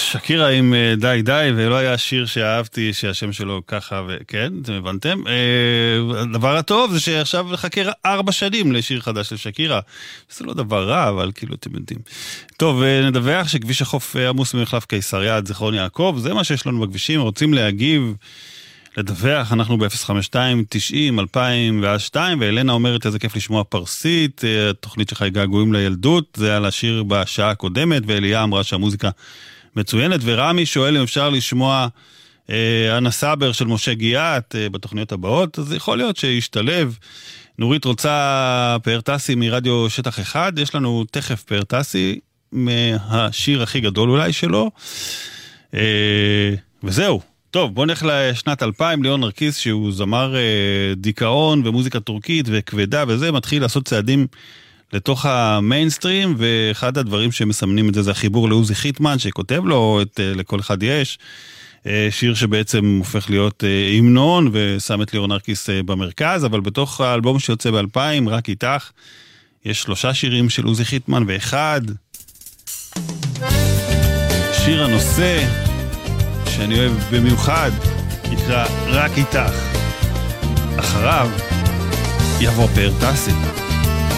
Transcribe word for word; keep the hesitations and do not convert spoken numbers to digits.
שקירה עם די די, ולא היה שיר שאהבתי שהשם שלו ככה, וכן, אתם הבנתם? הדבר הטוב זה שעכשיו חכה ארבע שנים לשיר חדש לשקירה. זה לא דבר רע, אבל כאילו אתם יודעים. טוב, נדווח שכביש החוף עמוס ממחלף קיסריה עד זיכרון יעקב, זה מה שיש לנו בכבישים, רוצים להגיב, לדווח, אנחנו ב-אפס חמש שתיים תשעים אלפיים ושתיים, ואלנה אומרת איזה כיף לשמוע פרסית, התוכנית שלך היא געגועים לילדות, זה על השיר בשעה הקודמת, ואליה אמרה שהמוזיקה מצוינת, ורמי שואל אם אפשר לשמוע אה, אנה סבר של משה גיאת אה, בתוכניות הבאות, אז יכול להיות שישתלב. נורית רוצה פארטסי מרדיו שטח אחד, יש לנו תכף פארטסי מהשיר הכי גדול אולי שלו, אה, וזהו. טוב, בוא נלך לשנת אלפיים, ליאון נרקיס, שהוא זמר אה, דיכאון ומוזיקה טורקית וכבדה וזה, מתחיל לעשות צעדים לתוך המיינסטרים, ואחד הדברים שמסמנים את זה זה החיבור לעוזי חיטמן, שכותב לו את לכל אחד יש, שיר שבעצם הופך להיות המנון, ושם את ליאון נרקיס במרכז, אבל בתוך האלבום שיוצא באלפיים, רק איתך, יש שלושה שירים של עוזי חיטמן, ואחד, שיר הנושא, שאני אוהב במיוחד, יקרא רק איתך. אחריו, יבוא פארטסי.